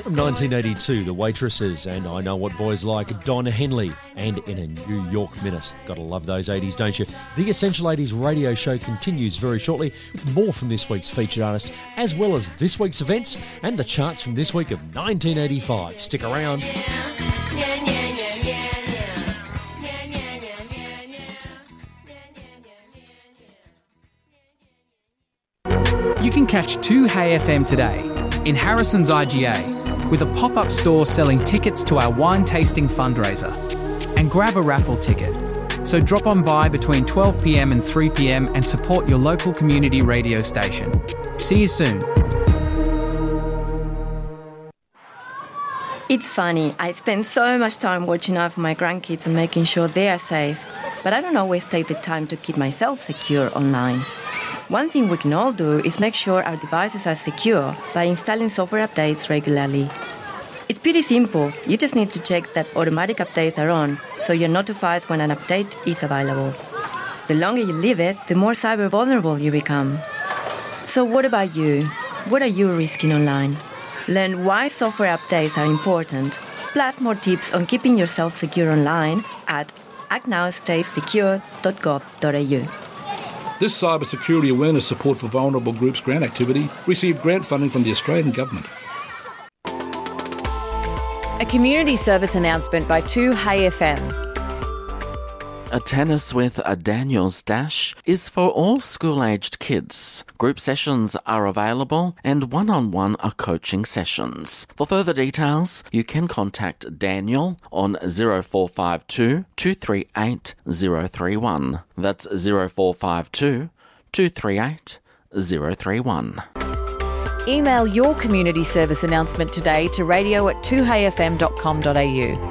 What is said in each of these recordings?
From 1982, The Waitresses and I Know What Boys Like, Don Henley, and In a New York Minute. Gotta love those 80s, don't you? The Essential 80s radio show continues very shortly with more from this week's featured artist, as well as this week's events and the charts from this week of 1985. Stick around. You can catch 2Hey FM today in Harrison's IGA with a pop-up store selling tickets to our wine tasting fundraiser. And grab a raffle ticket. So drop on by between 12 p.m. and 3 p.m. and support your local community radio station. See you soon. It's funny, I spend so much time watching out for my grandkids and making sure they are safe, but I don't always take the time to keep myself secure online. One thing we can all do is make sure our devices are secure by installing software updates regularly. It's pretty simple. You just need to check that automatic updates are on, so you're notified when an update is available. The longer you leave it, the more cyber vulnerable you become. So what about you? What are you risking online? Learn why software updates are important, plus more tips on keeping yourself secure online at actnowstaysecure.gov.au. This cybersecurity awareness support for vulnerable groups grant activity received grant funding from the Australian Government. A community service announcement by 2Hey FM. A Tennis with a Daniel's Dash is for all school-aged kids. Group sessions are available and one-on-one are coaching sessions. For further details, you can contact Daniel on 0452 238 031. That's 0452 238 031. Email your community service announcement today to radio@2heyfm.com.au.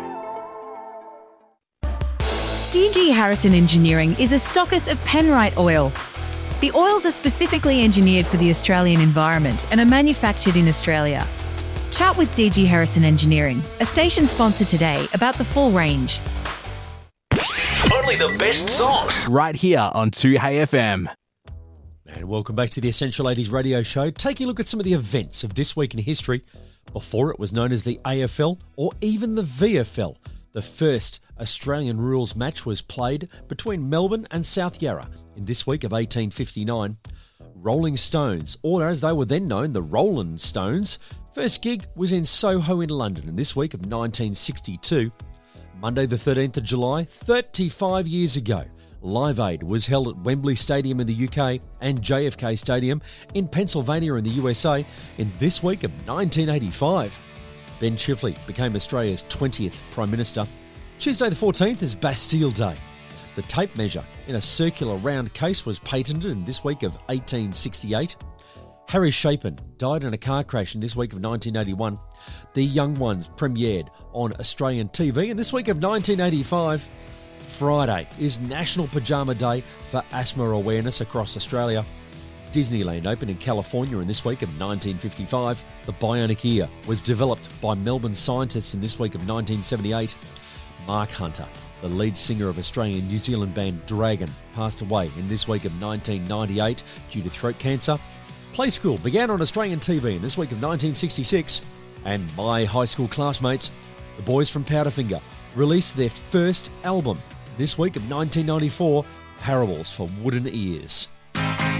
DG Harrison Engineering is a stockist of Penrite oil. The oils are specifically engineered for the Australian environment and are manufactured in Australia. Chat with DG Harrison Engineering, a station sponsor today, about the full range. Only the best songs. Right here on 2Hey FM. And welcome back to the Essential 80s radio show, taking a look at some of the events of this week in history. Before it was known as the AFL or even the VFL. The first Australian rules match was played between Melbourne and South Yarra in this week of 1859. Rolling Stones, or as they were then known, the Rolling Stones, first gig was in Soho in London in this week of 1962. Monday the 13th of July, 35 years ago, Live Aid was held at Wembley Stadium in the UK and JFK Stadium in Pennsylvania in the USA in this week of 1985. Ben Chifley became Australia's 20th Prime Minister. Tuesday the 14th is Bastille Day. The tape measure in a circular round case was patented in this week of 1868. Harry Chapin died in a car crash in this week of 1981. The Young Ones premiered on Australian TV in this week of 1985. Friday is National Pajama Day for asthma awareness across Australia. Disneyland opened in California in this week of 1955. The bionic ear was developed by Melbourne scientists in this week of 1978. Mark Hunter, the lead singer of Australian New Zealand band Dragon, passed away in this week of 1998 due to throat cancer. Play School began on Australian TV in this week of 1966. And my high school classmates, the boys from Powderfinger, released their first album this week of 1994, Parables for Wooden Ears.